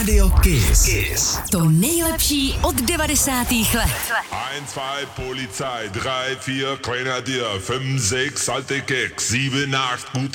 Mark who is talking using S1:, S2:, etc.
S1: Radio Kiss.
S2: To nejlepší od 90. let.
S3: 1, 2, Polizei, 3, 4, Grenadier, 5, 6, alte Keks, 7, 8, gut